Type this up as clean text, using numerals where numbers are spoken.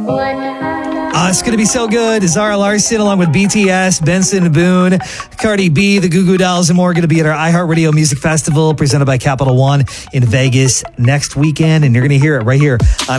It's going to be so good. Zara Larsson along with BTS, Benson Boone, Cardi B, the Goo Goo Dolls, and more going to be at our iHeartRadio Music Festival presented by Capital One in Vegas next weekend. And you're going to hear it right here on